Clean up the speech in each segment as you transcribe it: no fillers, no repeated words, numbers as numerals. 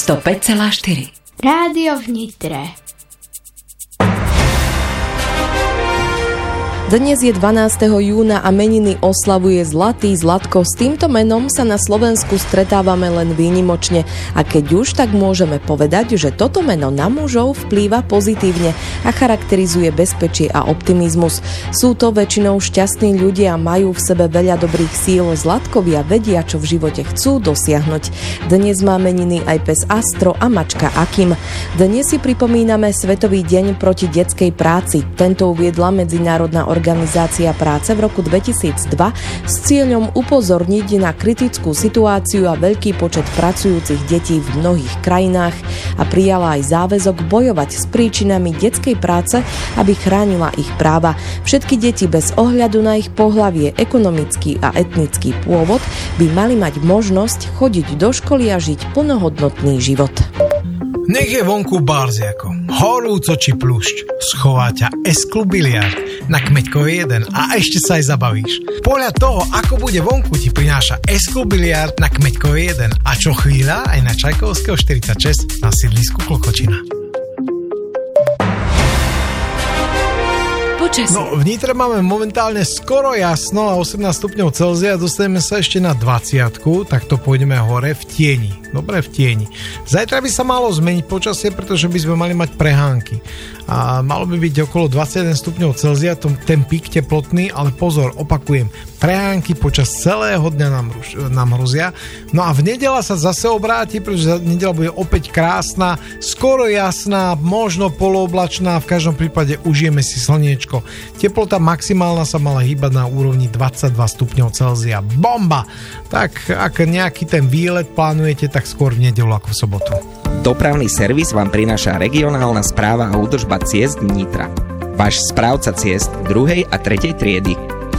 105,4 Rádio v Nitre. Dnes je 12. júna a meniny oslavuje Zlatý Zlatko. S týmto menom sa na Slovensku stretávame len výnimočne a keď už, tak môžeme povedať, že toto meno na mužov vplýva pozitívne a charakterizuje bezpečie a optimizmus. Sú to väčšinou šťastní ľudia a majú v sebe veľa dobrých síl. Zlatkovia vedia, čo v živote chcú dosiahnuť. Dnes má meniny aj pes Astro a mačka Akim. Dnes si pripomíname Svetový deň proti detskej práci. Tento uviedla Medzinárodná organizácia práce v roku 2002 s cieľom upozorniť na kritickú situáciu a veľký počet pracujúcich detí v mnohých krajinách a prijala aj záväzok bojovať s príčinami detskej práce, aby chránila ich práva. Všetky deti bez ohľadu na ich pohlavie, ekonomický a etnický pôvod by mali mať možnosť chodiť do školy a žiť plnohodnotný život. Nech je vonku barziako, horúco či pľúšť, schová ťa S-klub biliard na Kmeďkovej 1 a ešte sa aj zabavíš. Podľa toho, ako bude vonku, ti prináša S-klub biliard na Kmeďkovej 1 a čo chvíľa aj na Čajkovského 46 na sídlisku Klokočina. No, v Nitre máme momentálne skoro jasno a 18 stupňov Celzia, dostaneme sa ešte na 20, tak to pôjdeme hore v tieni. Dobre, v tieni. Zajtra by sa malo zmeniť počasie, pretože by sme mali mať prehánky. A malo by byť okolo 21 stupňov Celzia, ten pík teplotný, ale pozor, opakujem, prehánky počas celého dňa nám hrozia. No a v nedeľa sa zase obráti, pretože nedeľa bude opäť krásna, skoro jasná, možno polooblačná, v každom prípade užijeme si slniečko. Teplota maximálna sa mala hýbať na úrovni 22 stupňov Celzia. Bomba! Tak ak nejaký ten výlet plánujete, tak skôr v nedeľu ako v sobotu. Dopravný servis vám prináša regionálna správa a údržba ciest Nitra. Váš správca ciest 2. a 3. triedy.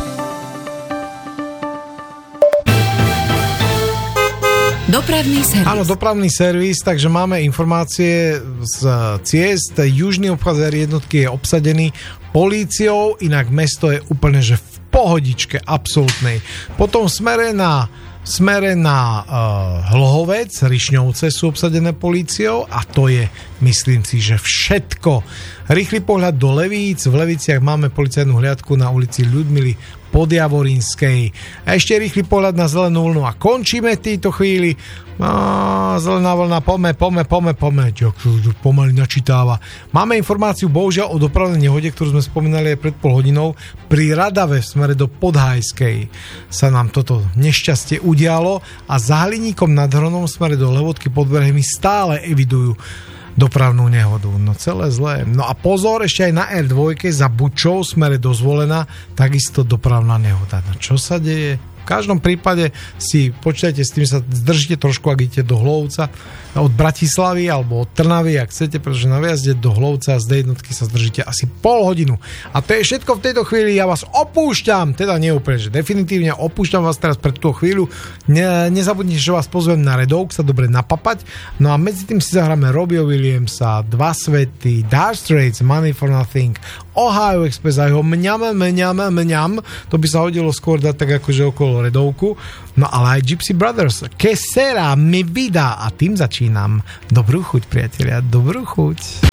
Dopravný servis. Áno, dopravný servis, takže máme informácie z ciest. Južný obchvat jednotky je obsadený políciou, inak mesto je úplne že v pohodičke absolútnej. Potom v smere na Hlohovec, Rišňovce sú obsadené políciou a to je, myslím si, že všetko. Rýchly pohľad do Levíc. V Leviciach máme policajnú hliadku na ulici Ľudmily Podjavorínskej. A ešte rýchly pohľad na zelenú vlnu a končíme v tejto chvíli. Zelená vlna, poďme. Pomaly načítáva. Máme informáciu bohužiaľ o dopravnej nehode, ktorú sme spomínali aj pred pol hodinou. Pri Radave v smere do Podhajskej sa nám toto nešťastie udialo a za Hliníkom nad Hronom v smere do Levodky pod Brehmi stále evidujú dopravnú nehodu. No celé zlé. No a pozor, ešte aj na R2 za Bučou v smere do Zvolena takisto dopravná nehoda. No čo sa deje? V každom prípade si počítajte s tým, sa zdržite trošku, ak idete do Hlovca od Bratislavy alebo od Trnavy, ak chcete, pretože na výjazde do Hlovca z D1 sa zdržíte asi pol hodinu. A to je všetko v tejto chvíli. Ja vás opúšťam, teda nie úplne, že definitívne opúšťam vás teraz pre túto chvíľu. Nezabudnite, že vás pozvem na redovk sa dobre napapať. No a medzi tým si zahráme Robbie Williamsa, Dva svety, Dire Straits, Money for Nothing, Ohio Express a jeho mňam. To by sa hodilo skôr dať tak akože okolo redovku. No ale aj Gypsy Brothers, Que sera mi vida, a tým začínam. Dobrú chuť, priatelia, dobrú chuť.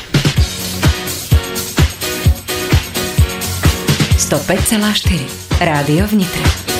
105,4 Rádio v Nitre.